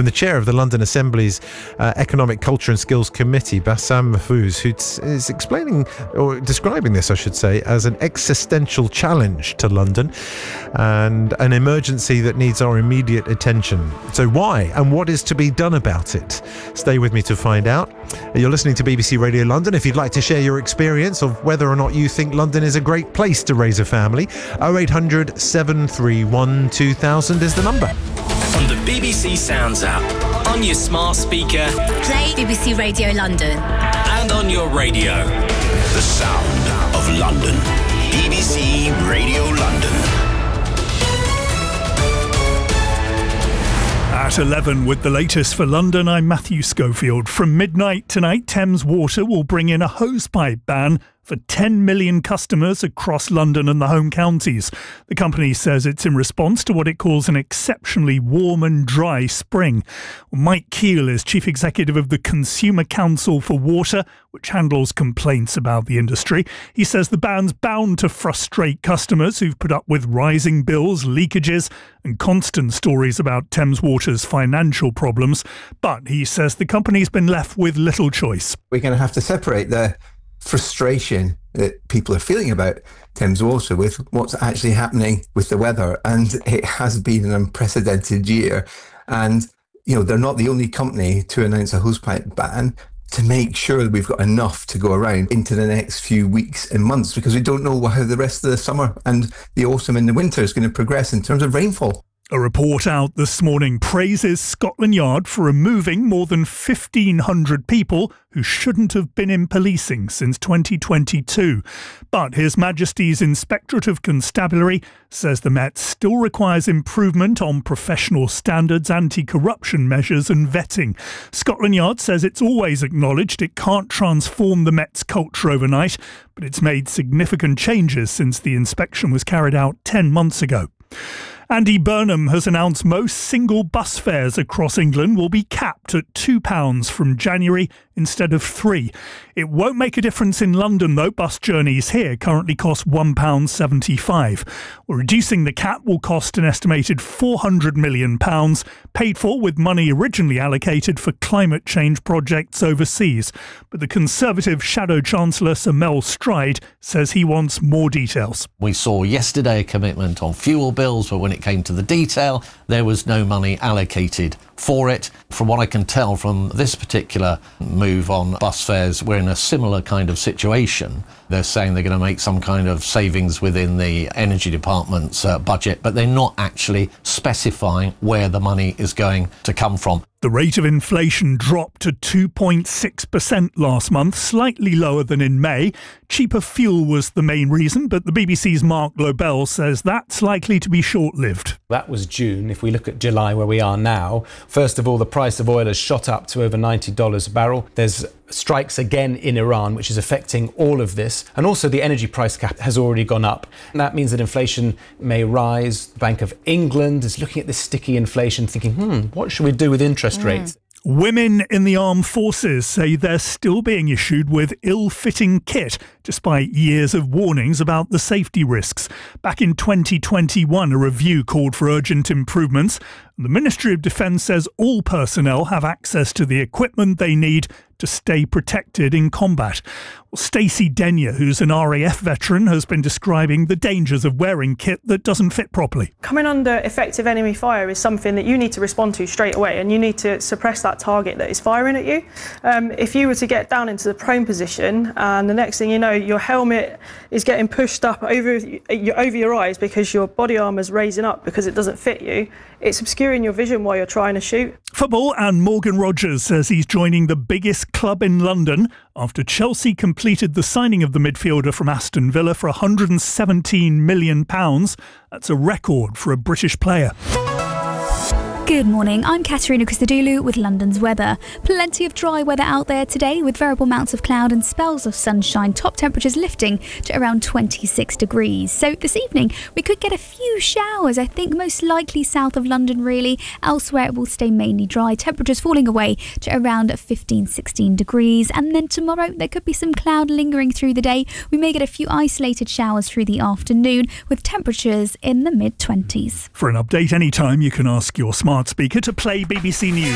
and the chair of the London Assembly's Economic, Culture and Skills Committee, Bassam Mahfouz, who is explaining, or describing this, I should say, as an existential challenge to London and an emergency that needs our immediate attention. So why and what is to be done about it? Stay with me to find out. You're listening to BBC Radio London. If you'd like to share your experience of whether or not you think London is a great place to raise a family, 0800 731 2000 is the number. On the BBC Sounds app, on your smart speaker, play BBC Radio London, and on your radio. The sound of London. BBC Radio London. At 11 with the latest for London, I'm Matthew Schofield. From midnight tonight, Thames Water will bring in a hosepipe ban for 10 million customers across London and the home counties. The company says it's in response to what it calls an exceptionally warm and dry spring. Mike Keel is Chief Executive of the Consumer Council for Water, which handles complaints about the industry. He says the ban's bound to frustrate customers who've put up with rising bills, leakages and constant stories about Thames Water's financial problems. But he says the company's been left with little choice. We're going to have to separate the frustration that people are feeling about Thames Water with what's actually happening with the weather. And it has been an unprecedented year. And, they're not the only company to announce a hosepipe ban, to make sure that we've got enough to go around into the next few weeks and months, because we don't know how the rest of the summer and the autumn and the winter is going to progress in terms of rainfall. A report out this morning praises Scotland Yard for removing more than 1,500 people who shouldn't have been in policing since 2022. But His Majesty's Inspectorate of Constabulary says the Met still requires improvement on professional standards, anti-corruption measures and vetting. Scotland Yard says it's always acknowledged it can't transform the Met's culture overnight, but it's made significant changes since the inspection was carried out 10 months ago. Andy Burnham has announced most single bus fares across England will be capped at £2 from January instead of £3. It won't make a difference in London, though. Bus journeys here currently cost £1.75. Well, reducing the cap will cost an estimated £400 million, paid for with money originally allocated for climate change projects overseas. But the Conservative Shadow Chancellor, Sir Mel Stride, says he wants more details. We saw yesterday a commitment on fuel bills, but when it came to the detail, there was no money allocated for it. From what I can tell from this particular move on bus fares, we're in a similar kind of situation. They're saying they're going to make some kind of savings within the Energy Department's budget, but they're not actually specifying where the money is going to come from. The rate of inflation dropped to 2.6% last month, slightly lower than in May. Cheaper fuel was the main reason, but the BBC's Mark Lobel says that's likely to be short-lived. That was June. If we look at July, where we are now, first of all, the price of oil has shot up to over $90 a barrel. There's strikes again in Iran, which is affecting all of this. And also the energy price cap has already gone up. And that means that inflation may rise. The Bank of England is looking at this sticky inflation, thinking, what should we do with interest rates? Women in the armed forces say they're still being issued with ill-fitting kit, despite years of warnings about the safety risks. Back in 2021, a review called for urgent improvements. The Ministry of Defence says all personnel have access to the equipment they need to stay protected in combat. Well, Stacey Denyer, who's an RAF veteran, has been describing the dangers of wearing kit that doesn't fit properly. Coming under effective enemy fire is something that you need to respond to straight away, and you need to suppress that target that is firing at you. If you were to get down into the prone position and the next thing you know, your helmet is getting pushed up over your eyes because your body armour's raising up because it doesn't fit you, it's obscuring your vision while you're trying to shoot. Football, and Morgan Rogers says he's joining the biggest club in London after Chelsea completed the signing of the midfielder from Aston Villa for £117 million. That's a record for a British player. Good morning, I'm Katerina Christodoulou with London's weather. Plenty of dry weather out there today with variable amounts of cloud and spells of sunshine, top temperatures lifting to around 26 degrees. So this evening we could get a few showers, I think most likely south of London really. Elsewhere it will stay mainly dry, temperatures falling away to around 15-16 degrees. And then tomorrow there could be some cloud lingering through the day. We may get a few isolated showers through the afternoon with temperatures in the mid-20s. For an update anytime, you can ask your smart speaker to play BBC News.